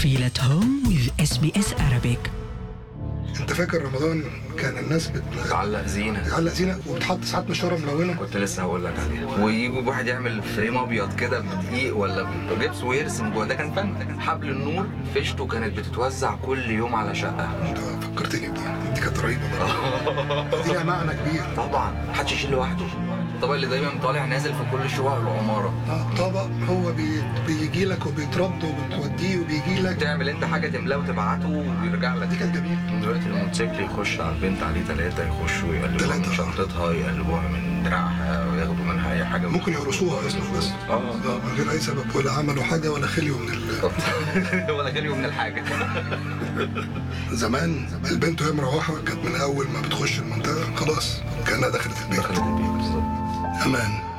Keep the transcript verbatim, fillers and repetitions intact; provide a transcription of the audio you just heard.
Feel at home with إس بي إس Arabic. انت فاكر رمضان كان الناس بت... بتعلق زينه بتعلق زينه وبتحط ساعات مشوره ملونه. كنت لسه هقول لك عليها، ويجي واحد يعمل فريم ابيض كده بدقيق ولا بجبس ويرسم جوه، ده كان فن. حبل النور فيشته كانت بتتوزع كل يوم على شقه. انت فكرتني بدي، دي كانت رهيبه برضه. دي لها معنى كبير طبعا محدش يشيل لوحده. الطبق اللي دايما طالع نازل في كل شقق العماره. اه طبق هو بي... بيجي لك وبيترد وبتوديه وبيجي لك، تعمل انت حاجه تملاه وتبعته ويرجع لك. دي كانت جميله. دلوقتي الموتوسيكل يخش على البنت عليه ثلاثه، يخشوا يقلبوها من شنطتها، يقلبوها من دراعها، وياخدوا منها اي حاجه. ممكن يقرصوها اصلا بس اه من غير اي سبب، ولا عملوا حاجه ولا خليوا من ال... ولا غيروا من الحاجه. زمان البنت وهي مروحه كانت من اول ما بتخش المنطقه خلاص كانها دخلت البيت. دخلت البيت بالظبط. امان.